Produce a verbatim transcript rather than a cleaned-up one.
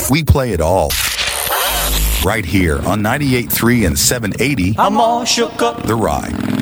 We play it all. Right here on ninety-eight point three and seven eighty. I'm all shook up. The Ride.